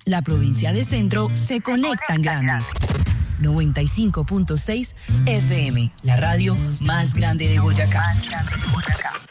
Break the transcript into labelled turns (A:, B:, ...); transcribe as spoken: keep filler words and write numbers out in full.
A: La provincia de Centro se conecta en grande. noventa y cinco punto seis F M, la radio más grande de Boyacá.